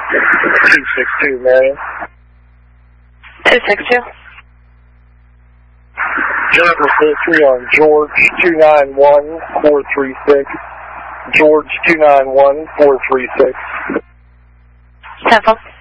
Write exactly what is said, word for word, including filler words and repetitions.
two six two, Marion. two six two. General history on George two nine one four three six. George two nine one four three six. Temple.